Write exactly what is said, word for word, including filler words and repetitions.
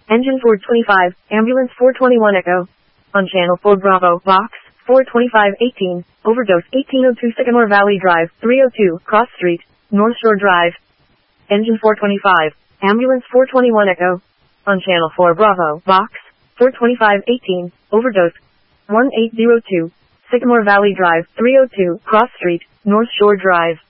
Engine four twenty-five, ambulance four twenty-one Echo. On channel four Bravo, box, four twenty-five eighteen, overdose eighteen oh two Sycamore Valley Drive, three oh two, Cross Street, North Shore Drive. Engine four twenty-five, ambulance four twenty-one Echo. On channel four Bravo, box, four twenty-five eighteen, overdose, one eight oh two, Sycamore Valley Drive, three oh two, Cross Street, North Shore Drive.